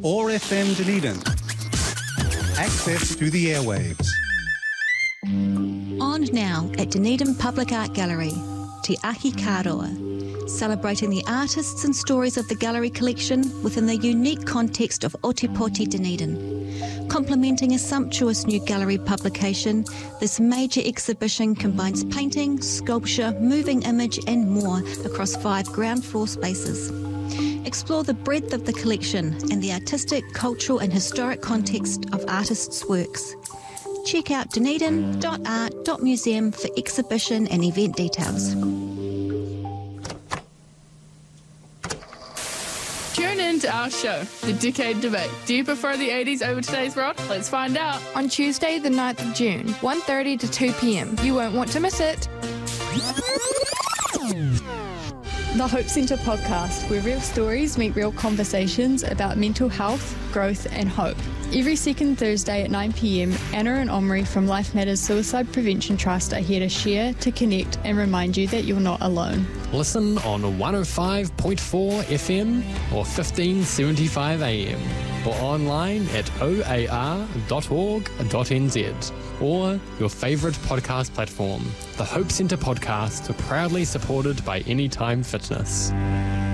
or FM Dunedin. Access to the airwaves. On now at Dunedin Public Art Gallery, Te Ahi Kāroa, celebrating the artists and stories of the gallery collection within the unique context of Otepoti Dunedin. Complementing a sumptuous new gallery publication, this major exhibition combines painting, sculpture, moving image and more across 5 ground floor spaces. Explore the breadth of the collection and the artistic, cultural and historic context of artists' works. Check out dunedin.art.museum for exhibition and event details. Tune in to our show, The Decade Debate. Do you prefer the 80s over today's world? Let's find out. On Tuesday, the 9th of June, 1:30 to 2 p.m. You won't want to miss it. The Hope Centre podcast, where real stories meet real conversations about mental health, growth and hope. Every second Thursday at 9 p.m, Anna and Omri from Life Matters Suicide Prevention Trust are here to share, to connect and remind you that you're not alone. Listen on 105.4 FM or 1575 AM or online at oar.org.nz or your favourite podcast platform. The Hope Centre podcast, proudly supported by Anytime Fitness.